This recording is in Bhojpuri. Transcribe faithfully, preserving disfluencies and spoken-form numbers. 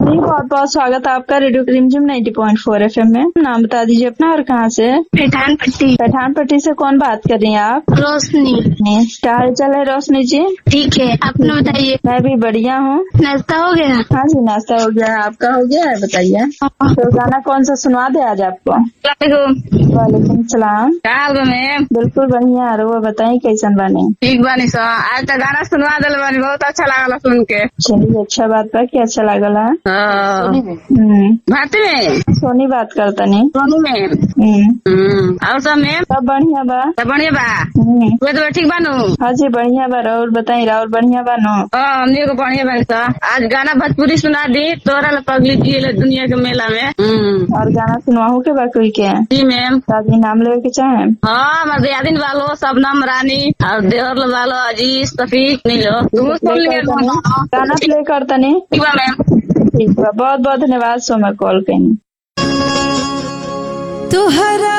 जी बहुत बहुत स्वागत है आपका रेडियो रिमझिम नाइंटी पॉइंट फोर एफएम में। नाम बता दीजिए अपना और कहाँ से? पैठान पट्टी। पैठान पट्टी से कौन बात कर रही हैं आप? रोशनी। क्या हाल चाल है रोशनी जी? ठीक है, अपना बताइए। मैं भी बढ़िया हूँ। नाश्ता हो गया? हाँ जी नाश्ता हो गया है, आपका हो गया है? बताइए तो गाना कौन सा सुनवा दे आज आपको? वालेकुम सलाम। क्या हाल बा मैम? बिल्कुल बढ़िया। वो बताइए कैसन बने? ठीक बानी सो। आज तो गाना सुनवा दिल बानी, बहुत अच्छा लागल सुन के। चलिए अच्छा बात बा कि अच्छा लागल है। हम्म। भारती में सोनी बात करता नहीं। सोनी मैम। हम्म। और सब मैम? सब बढ़िया बा। सब बढ़िया बा। हम्म। वे तो ठीक बानू? हाँ जी बढ़िया बा। और बताई राहुल बढ़िया बानो? हाँ हमने को बढ़िया बानी सो। आज गाना भोजपुरी सुना दी तोरा ला पगली जी दुनिया के मेला में। और गाना सुनवाहू के बा कोई के? जी मैम। शादी नाम लेवे के चाहे? हाँ हमारे दियादिन वालो सबनम रानी और देवर वालो अजीज तफीक नीलो सुन लिए गाना प्ले करता नहीं। ठीक बा मैम। ठीक बा बहुत बहुत धन्यवाद। सो मैं कॉल करी। तो